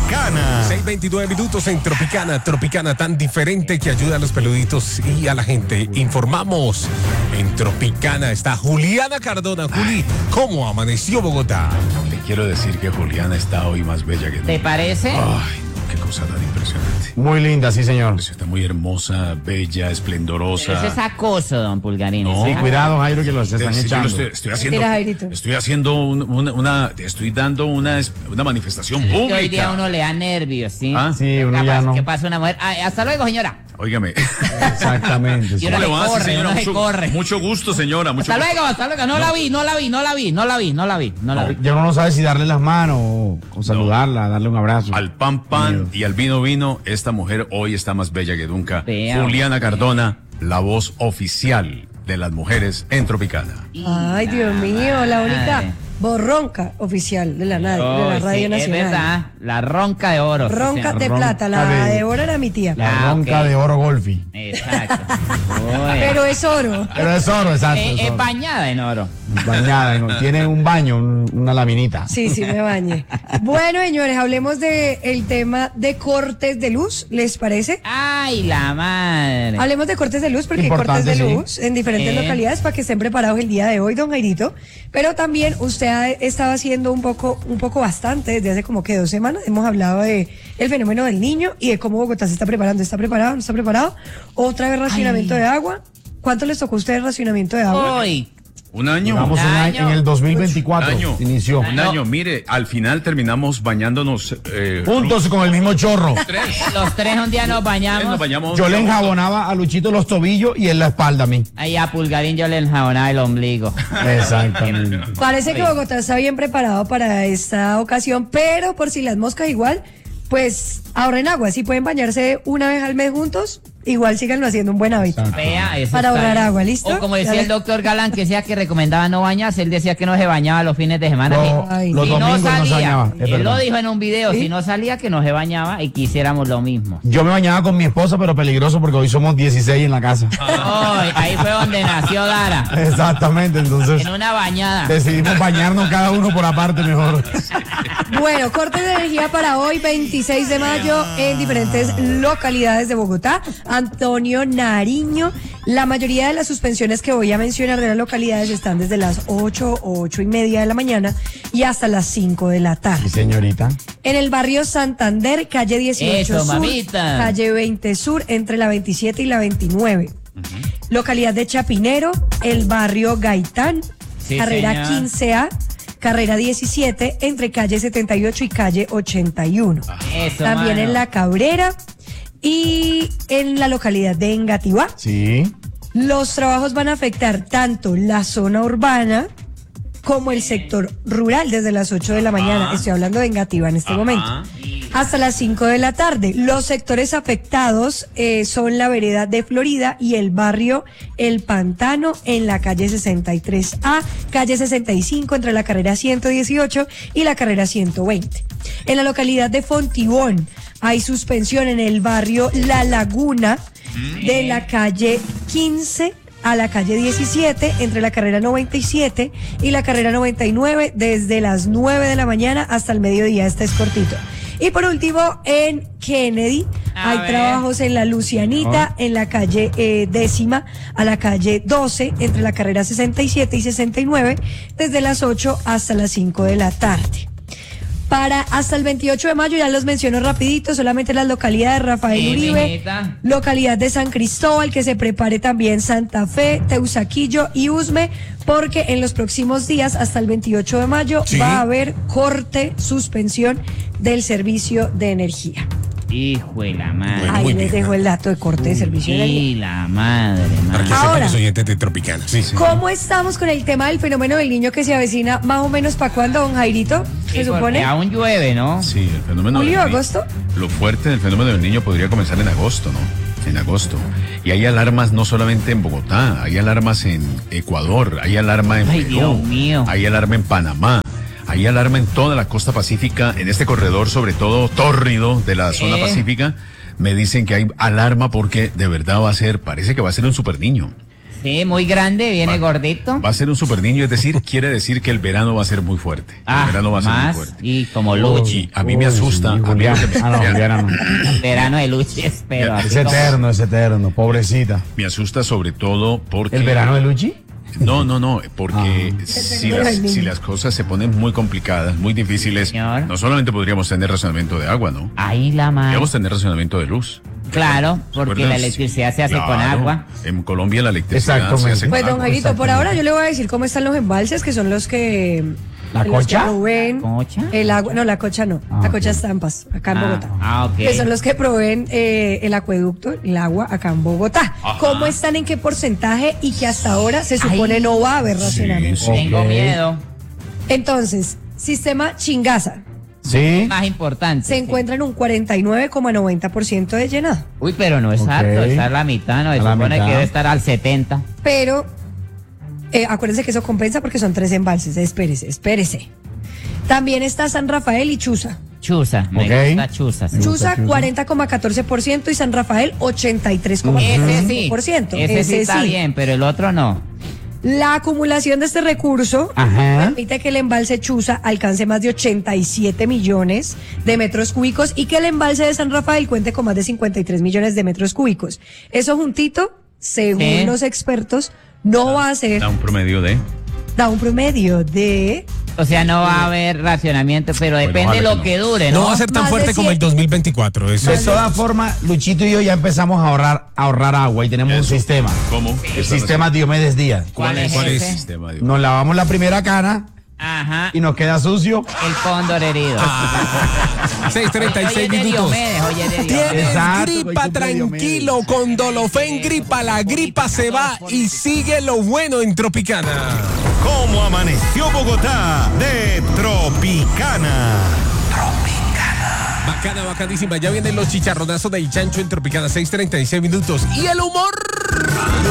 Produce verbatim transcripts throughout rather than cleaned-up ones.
Tropicana. seis veintinueve minutos en Tropicana. Tropicana tan diferente que ayuda a los peluditos y a la gente. Informamos. En Tropicana está Juliana Cardona. Juli, ¿cómo amaneció Bogotá? Te quiero decir que Juliana está hoy más bella que nunca. ¿Te parece? Ay, no, qué cosa tan impresionante. Muy linda, sí, señor. Está muy hermosa, bella, esplendorosa. Eso es acoso, don Pulgarín. No. Sí, cuidado, Jairo, que los están Sí, yo echando. lo estoy, estoy haciendo, Mira, Jairito. estoy haciendo un- una, una- estoy dando una, es- una manifestación Que pública. hoy día uno le da nervios, ¿sí? Ah, sí, uno Capaz ya no. que pasa una mujer. Ay, hasta luego, señora. Óigame. Exactamente. sí. Yo no ¿Cómo le le va, corre, señora? uno se Mucho, corre. mucho gusto, señora. Mucho Hasta gusto. luego, hasta luego. No, la vi, no la vi, no la vi, no la vi, no la vi, no la vi. Ya uno no sabe si darle las manos o, o saludarla, darle un abrazo. Al pan pan y al vino vino, esta mujer hoy está más bella que nunca. Vea. Juliana Cardona, la voz oficial de las mujeres en Tropicana. Ay, Dios mío, la única Madre. borronca oficial de la, na- de la Oh, Radio sí, Nacional. es verdad, la ronca de oro. sí, Ronca señor. de Ronca plata, la de- de oro era mi tía. La Ah, ronca ok. de oro golfi. Exacto. Uy. Pero es oro. Pero es oro, exacto. Eh, es es oro. bañada en oro. Bañada, ¿no? Tiene un baño, un- una laminita. Sí, sí, me bañé. Bueno, señores, hablemos de el tema de cortes de luz, ¿les parece? Ay, la madre. Hablemos de cortes de luz porque hay cortes Importante, de sí. luz en diferentes Eh. localidades para que estén preparados el día de hoy, don Jairito. Pero también usted ha estado haciendo un poco, un poco bastante desde hace como que dos semanas. Hemos hablado de el fenómeno del niño y de cómo Bogotá se está preparando. ¿Está preparado? ¿No está preparado? Otra vez racionamiento Ay. de agua. ¿Cuánto les tocó a ustedes racionamiento de agua? Uy, Un año. Vamos Un un año, año. en el dos mil veinticuatro. Un año. Inició. Un año. Mire, al final terminamos bañándonos. Eh, Juntos con el mismo chorro. tres. los tres un día nos bañamos. Nos bañamos. Yo le enjabonaba a Luchito los tobillos y en la espalda a mí. Ahí a Pulgarín yo le enjabonaba el ombligo. Exactamente. Parece que Bogotá está bien preparado para esta ocasión, pero por si las moscas igual, pues ahorren agua. Si pueden bañarse una vez al mes juntos, igual síganlo haciendo un buen hábito. Vea, eso Para está ahorrar bien. agua, ¿listo? O como decía Ya el le- doctor Galán, que decía que recomendaba no bañarse, él decía que no se bañaba los fines de semana. No, Ay. los si domingos no no se salía, bañaba. es él verdad. lo dijo en un video, ¿Sí? si no salía que no se bañaba y quisiéramos lo mismo. Yo me bañaba con mi esposa, pero peligroso porque hoy somos dieciséis en la casa. Ay, ahí fue donde nació Dara, Exactamente, entonces en una bañada. decidimos bañarnos cada uno por aparte mejor. Bueno, cortes de energía para hoy, veintiséis de mayo, en diferentes localidades de Bogotá. Antonio Nariño. La mayoría de las suspensiones que voy a mencionar de las localidades están desde las ocho o ocho y media de la mañana y hasta las cinco de la tarde. Sí, señorita. En el barrio Santander, calle dieciocho Eso, Sur, mamita. calle veinte Sur, entre la veintisiete y la veintinueve. Localidad de Chapinero, el barrio Gaitán, Sí, carrera señor. quince A, carrera diecisiete, entre calle setenta y ocho y calle ochenta y uno. Eso, También mano. en La Cabrera y en la localidad de Engativá. Sí. Los trabajos van a afectar tanto la zona urbana como el sector rural desde las ocho de la mañana. Estoy hablando de Engativá en este momento. Hasta las cinco de la tarde. Los sectores afectados eh, son la vereda de Florida y el barrio El Pantano en la calle sesenta y tres A, calle sesenta y cinco entre la carrera ciento dieciocho y la carrera ciento veinte. En la localidad de Fontibón hay suspensión en el barrio La Laguna de la calle quince a la calle diecisiete, entre la carrera noventa y siete y la carrera noventa y nueve, desde las nueve de la mañana hasta el mediodía. Este es cortito. Y por último, en Kennedy A hay ver. trabajos en la Lucianita, en la calle eh, décima a la calle doce, entre la carrera sesenta y siete y sesenta y nueve, desde las ocho hasta las cinco de la tarde. Para hasta el veintiocho de mayo, ya los menciono rapidito, solamente las localidades: Rafael Sí, Uribe, mijita. localidad de San Cristóbal, que se prepare también Santa Fe, Teusaquillo y Usme, porque en los próximos días, hasta el veintiocho de mayo, Sí. va a haber corte, suspensión del servicio de energía. Hijo de la madre. Bueno, Ahí muy les bien. dejo el dato de corte de servicio de energía. Y la madre, Para que madre. sepan Ahora. los oyentes de Tropicana. Sí, sí. ¿Cómo estamos con el tema del fenómeno del niño que se avecina más o menos para cuándo, don Jairito? Se Sí, porque supone. aún llueve, ¿no? Sí, el fenómeno ¿Julio, del ni- agosto? Lo fuerte del fenómeno del niño podría comenzar en agosto, ¿no? En agosto. Y hay alarmas no solamente en Bogotá, hay alarmas en Ecuador, hay alarma en Ay, Perú, Dios mío. hay alarma en Panamá, hay alarma en toda la costa pacífica, en este corredor sobre todo tórrido de la zona Eh. pacífica. Me dicen que hay alarma porque de verdad va a ser, parece que va a ser un super niño. Sí, muy grande, viene Va- gordito. Va a ser un super niño, es decir, quiere decir que el verano va a ser muy fuerte. Ah, el verano va a ser más, muy fuerte. y como Luchi. Y a mí me Uy, asusta. sí, a mí Juliana. lo que me- Ah, no, me- Juliana no. Verano de Luchi, espero. Ya, así Es como- eterno, es eterno, pobrecita. me asusta sobre todo porque... ¿El verano de Luchi? No, no, no, porque Ah. si, las, si las cosas se ponen muy complicadas, muy difíciles, Señor. no solamente podríamos tener racionamiento de agua, ¿no? Ahí la madre. Podríamos tener racionamiento de luz. Claro, porque ¿Recuerdas? la electricidad se hace con Claro, agua. En Colombia la electricidad Exactamente. se hace con Pues don agua. Jairito, por ahora yo le voy a decir cómo están los embalses, que son los que... ¿La los que Cocha? proveen ¿Cocha? el agua. No, la Cocha no. Ah, la ok. Cocha es Tampas, acá en Ah, Bogotá. ah, ok. Que son los que proveen eh, el acueducto, el agua acá en Bogotá. ¿Cómo están, en qué porcentaje y que hasta ahora se supone Ay. no va a haber racionamiento? sí. Tengo Ok. miedo. Entonces, sistema Chingaza Sí. Más importante. se sí. encuentra en un cuarenta y nueve coma noventa por ciento de llenado. Uy, pero no es Ok. harto, está a la mitad, ¿no? Se A la supone mitad. que debe estar al setenta. Pero eh, acuérdense que eso compensa porque son tres embalses. Espérese, espérese. También está San Rafael y Chuza. Chuza, me Ok. gusta Chuza. sí. Me gusta Chuza Chuza. cuarenta coma catorce por ciento y San Rafael ochenta y tres coma Ese cinco sí, por ciento. ese sí está bien, pero el otro no. La acumulación de este recurso Ajá. permite que el embalse Chuza alcance más de ochenta y siete millones de metros cúbicos y que el embalse de San Rafael cuente con más de cincuenta y tres millones de metros cúbicos. Eso juntito, según Sí. los expertos, no va a ser, Da un promedio de... da un promedio de... O sea, no va a haber racionamiento, pero depende de ojalá lo que que no. dure, No ¿no? va a ser tan Más fuerte de como el cien. dos mil veinticuatro. Eso De es. todas formas, Luchito y yo ya empezamos a ahorrar, a ahorrar agua y tenemos un Eso. sistema. ¿Cómo? El sistema Diomedes Díaz. ¿Cuál es ¿Cuál es? ese? Sistema de- Nos lavamos la primera cana Ajá, y nos queda sucio. el cóndor herido. seis treinta y Oye, seis de minutos. Diomedes, oye, de Diomedes. Tienes Exacto, gripa, hoy cumple tranquilo, con Dolofen Gripa, la gripa se va y sigue lo bueno en Tropicana. ¿Cómo amaneció Bogotá? De Tropicana. Bacana, bacanísima. Ya vienen los chicharronazos del chancho en Tropicana, seis treinta y seis minutos. Y el humor. El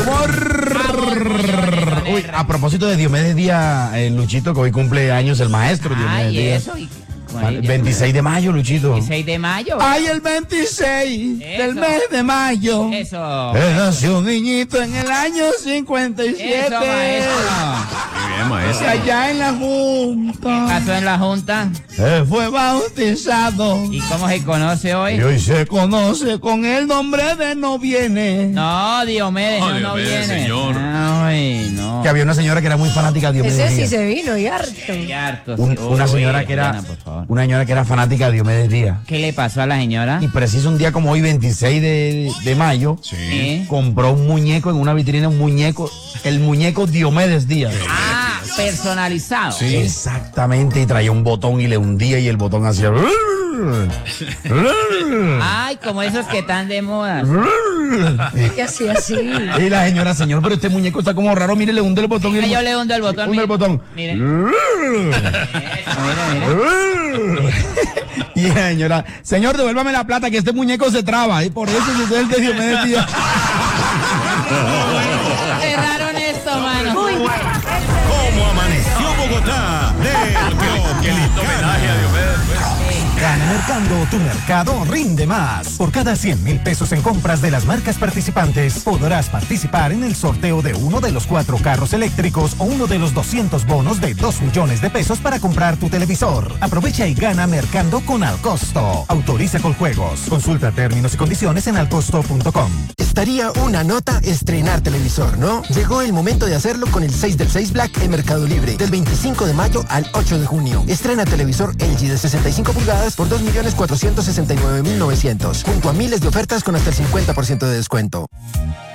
humor. Uy, a propósito de Diomedes Díaz, eh, Luchito, que hoy cumple años el maestro Diomedes Ay, Díaz. eso. y- Vale, bueno, veintiséis de mayo, Luchito. veintiséis de mayo. Ay, el veintiséis del Eso. mes de mayo. Eso. Eh, Nació un niñito en el año cincuenta y siete. Eso, maestro. Muy bien, maestro. Allá en la Junta. Pasó en la Junta. Eh, fue bautizado. ¿Y cómo se conoce Y hoy? hoy se conoce con el nombre de No Viene. No, Diomedes, No, no, no Diomedes, viene. señor. Ay, no. Que había una señora que era muy fanática de Diomedes Ese sí Díaz. se vino y harto. Qué harto, Un- sí. una Uy, señora que era Juliana, por favor. una señora que era fanática de Diomedes Díaz. ¿Qué le pasó a la señora? Y preciso un día como hoy, veintiséis de, de mayo, Sí. ¿Eh? compró un muñeco en una vitrina, un muñeco, el muñeco Diomedes Díaz. Ah, personalizado. Sí. Exactamente, y traía un botón y le hundía y el botón hacía. Ay, como esos que están de moda. Y así, así. Y la señora, señor, pero este muñeco está como raro, mire, le hunde el botón. Y el Yo mo- le hundo el botón. hunde el botón. Mire. Eso, mire, mire. Y la señora, señor, devuélvame la plata, que este muñeco se traba. Y por eso yo soy el de Diomedes Díaz. Cerraron esto, mano. ¿Cómo amaneció Bogotá? De Tropicana. Gana Mercando, tu mercado rinde más. Por cada cien mil pesos en compras de las marcas participantes, podrás participar en el sorteo de uno de los cuatro carros eléctricos o uno de los doscientos bonos de dos millones de pesos para comprar tu televisor. Aprovecha y gana Mercando con Alcosto. Autoriza con juegos. Consulta términos y condiciones en alcosto punto com. Estaría una nota estrenar televisor, ¿no? Llegó el momento de hacerlo con el seis del seis Black en Mercado Libre. Del veinticinco de mayo al ocho de junio. Estrena televisor L G de sesenta y cinco pulgadas por dos millones cuatrocientos sesenta y nueve mil novecientos. Junto a miles de ofertas con hasta el cincuenta por ciento de descuento.